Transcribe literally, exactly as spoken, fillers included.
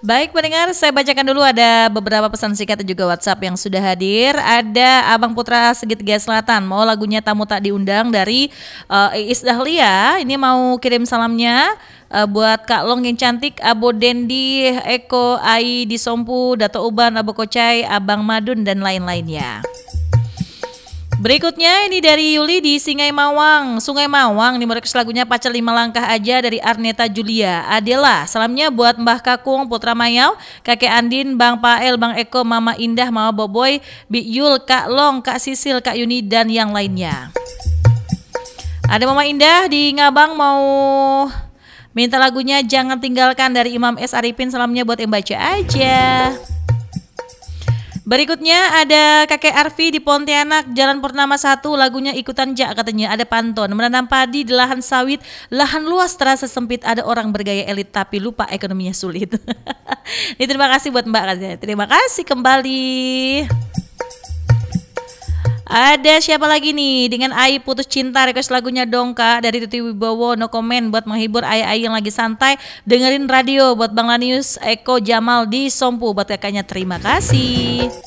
Baik pendengar, saya bacakan dulu ada beberapa pesan singkat dan juga WhatsApp yang sudah hadir. Ada Abang Putra Segitiga Selatan, mau lagunya Tamu Tak Diundang dari uh, Iis Dahlia. Ini mau kirim salamnya uh, buat Kak Long yang cantik, Abo Dendi, Eko, Ai di Sompu, Dato Uban, Abo Kocai, Abang Madun dan lain-lainnya. Berikutnya ini dari Yuli di Sungai Mawang, Sungai Mawang. Ini merequest lagunya Pacar Lima Langkah Aja dari Arneta Julia. Adela, salamnya buat Mbah Kakung, Putra Mayau, Kakek Andin, Bang Pael, Bang Eko, Mama Indah, Mama Boboy, Bi Yul, Kak Long, Kak Sisil, Kak Yuni dan yang lainnya. Ada Mama Indah di Ngabang mau minta lagunya Jangan Tinggalkan dari Imam S. Arifin. Salamnya buat yang baca aja. Berikutnya ada Kakek Arfi di Pontianak, Jalan Purnama satu, lagunya Ikutan Jak katanya. Ada pantun, menanam padi di lahan sawit, lahan luas terasa sempit, ada orang bergaya elit tapi lupa ekonominya sulit. Ini terima kasih buat Mbak katanya. Terima kasih kembali. Ada siapa lagi nih dengan Ai Putus Cinta, request lagunya dong Kak dari Tuti Wibowo, no comment buat menghibur Ai-Ai yang lagi santai dengerin radio. Buat Bang Lanius, Eko Jamal di Sompu, buat kakaknya terima kasih.